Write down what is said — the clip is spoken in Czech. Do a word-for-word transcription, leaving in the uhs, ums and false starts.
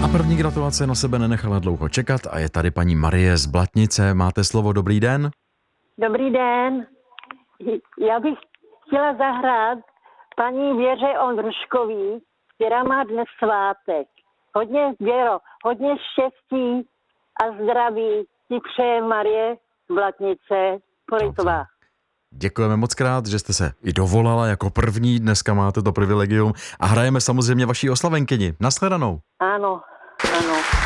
A první gratulace na sebe nenechala dlouho čekat a je tady paní Marie z Blatnice. Máte slovo, dobrý den. Dobrý den. Já bych chtěla zahrát paní Věře Ondruškový, která má dnes svátek. Hodně, Věro, hodně štěstí a zdraví ti přeje Marie z Blatnice Korytová. Děkujeme moc krát, že jste se i dovolala jako první. Dneska máte to privilegium a hrajeme samozřejmě vaší oslavenkyni. Nashledanou. Ano, ano.